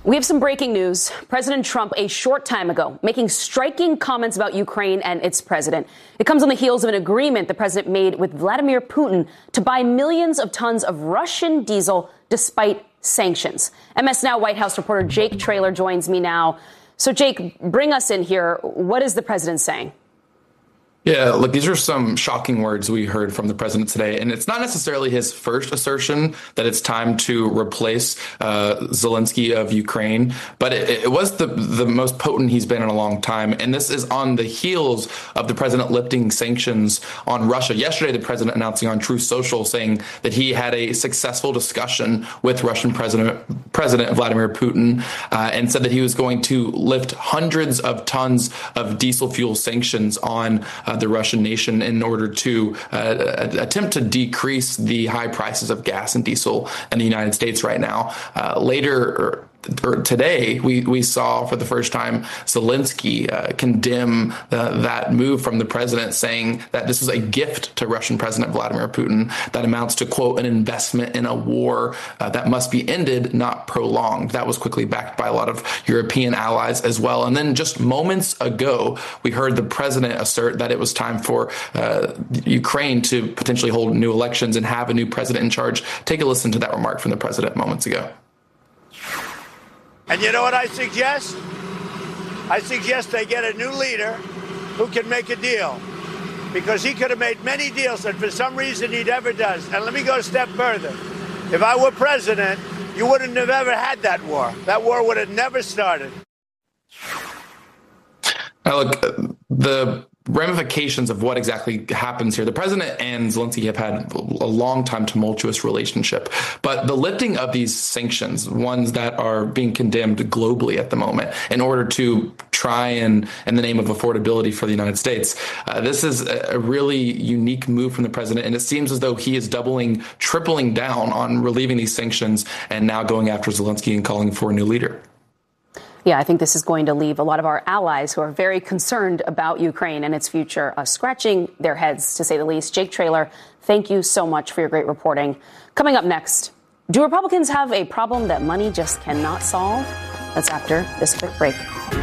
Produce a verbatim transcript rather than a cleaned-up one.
We have some breaking news. President Trump, a short time ago, making striking comments about Ukraine and its president. It comes on the heels of an agreement the president made with Vladimir Putin to buy millions of tons of Russian diesel despite sanctions. M S Now White House reporter Jake Traylor joins me now. So, Jake, bring us in here. What is the president saying? Yeah, look, these are some shocking words we heard from the president today. And it's not necessarily his first assertion that it's time to replace uh, Zelensky of Ukraine, but it, it was the, the most potent he's been in a long time. And this is on the heels of the president lifting sanctions on Russia. Yesterday, the president announcing on Truth Social saying that he had a successful discussion with Russian President, President Vladimir Putin uh, and said that he was going to lift hundreds of tons of diesel fuel sanctions on uh, the Russian nation in order to uh, attempt to decrease the high prices of gas and diesel in the United States right now. Uh, later, or, or today, we, we saw for the first time Zelensky uh, condemn uh, that move from the president, saying that this is a gift to Russian President Vladimir Putin that amounts to, quote, an investment in a war uh, that must be ended, not prolonged. That was quickly backed by a lot of European allies as well. And then just moments ago, we heard the president assert that it was time for uh, Ukraine to potentially hold new elections and have a new president in charge. Take a listen to that remark from the president moments ago. And you know what I suggest? I suggest they get a new leader who can make a deal, because he could have made many deals that for some reason he never does. And let me go a step further. If I were president, you wouldn't have ever had that war. That war would have never started. Now, look, the ramifications of what exactly happens here. The president and Zelensky have had a long time tumultuous relationship, but the lifting of these sanctions, ones that are being condemned globally at the moment in order to try and, in the name of affordability for the United States, uh, this is a really unique move from the president. And it seems as though he is doubling, tripling down on relieving these sanctions and now going after Zelensky and calling for a new leader. Yeah, I think this is going to leave a lot of our allies who are very concerned about Ukraine and its future uh, scratching their heads, to say the least. Jake Traylor, thank you so much for your great reporting. Coming up next, do Republicans have a problem that money just cannot solve? That's after this quick break.